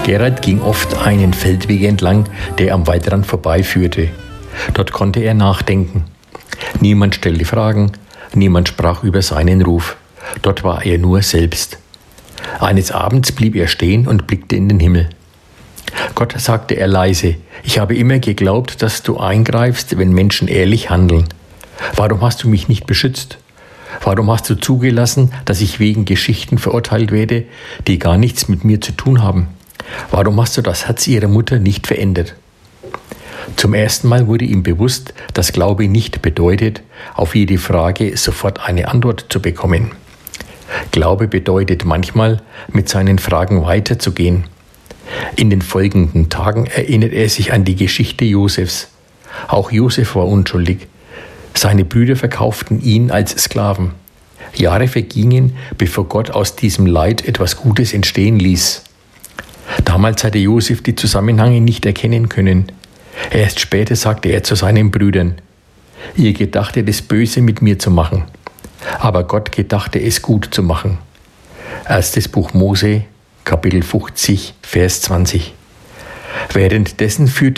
Gerald ging oft einen Feldweg entlang, der am Waldrand vorbeiführte. Dort konnte er nachdenken. Niemand stellte Fragen, niemand sprach über seinen Ruf. Dort war er nur selbst. Eines Abends blieb er stehen und blickte in den Himmel. Gott, sagte er leise, ich habe immer geglaubt, dass du eingreifst, wenn Menschen ehrlich handeln. Warum hast du mich nicht beschützt? Warum hast du zugelassen, dass ich wegen Geschichten verurteilt werde, die gar nichts mit mir zu tun haben? Warum hast du das Herz ihrer Mutter nicht verändert? Zum ersten Mal wurde ihm bewusst, dass Glaube nicht bedeutet, auf jede Frage sofort eine Antwort zu bekommen. Glaube bedeutet manchmal, mit seinen Fragen weiterzugehen. In den folgenden Tagen erinnert er sich an die Geschichte Josefs. Auch Josef war unschuldig. Seine Brüder verkauften ihn als Sklaven. Jahre vergingen, bevor Gott aus diesem Leid etwas Gutes entstehen ließ. Damals hatte Josef die Zusammenhänge nicht erkennen können. Erst später sagte er zu seinen Brüdern, ihr gedachtet es böse mit mir zu machen, aber Gott gedachte es gut zu machen. 1. Buch Mose, Kapitel 50, Vers 20. Währenddessen führte